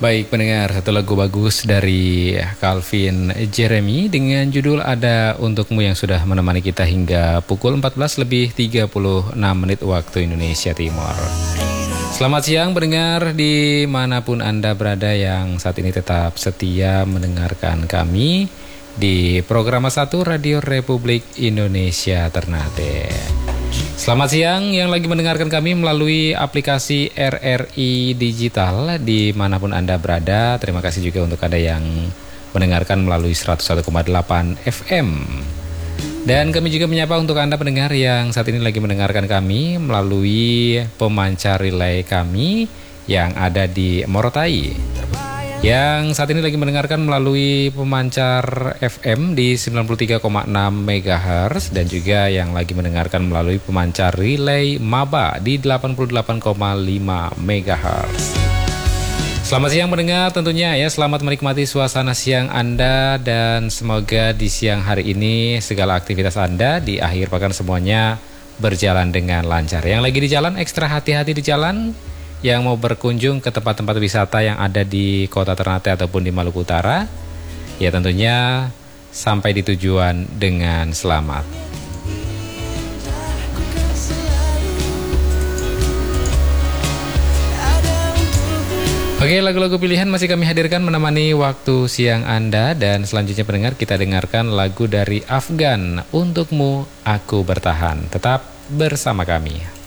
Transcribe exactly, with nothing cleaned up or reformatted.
Baik pendengar, satu lagu bagus dari Calvin Jeremy dengan judul Ada Untukmu yang sudah menemani kita hingga pukul empat belas lebih tiga puluh enam menit waktu Indonesia Timur. Selamat siang pendengar dimanapun Anda berada yang saat ini tetap setia mendengarkan kami di Program satu Radio Republik Indonesia Ternate. Selamat siang yang lagi mendengarkan kami melalui aplikasi R R I Digital dimanapun Anda berada. Terima kasih juga untuk Anda yang mendengarkan melalui seratus satu koma delapan F M. Dan kami juga menyapa untuk Anda pendengar yang saat ini lagi mendengarkan kami melalui pemancar relay kami yang ada di Morotai. Yang saat ini lagi mendengarkan melalui pemancar F M di sembilan puluh tiga koma enam megahertz dan juga yang lagi mendengarkan melalui pemancar relay Maba di delapan puluh delapan koma lima megahertz. Selamat siang mendengar tentunya ya, selamat menikmati suasana siang Anda dan semoga di siang hari ini segala aktivitas Anda di akhir pekan semuanya berjalan dengan lancar. Yang lagi di jalan ekstra hati-hati di jalan. Yang mau berkunjung ke tempat-tempat wisata yang ada di Kota Ternate ataupun di Maluku Utara, ya tentunya sampai di tujuan dengan selamat. Oke, lagu-lagu pilihan masih kami hadirkan menemani waktu siang Anda. Dan selanjutnya pendengar, kita dengarkan lagu dari Afgan, Untukmu Aku Bertahan. Tetap bersama kami.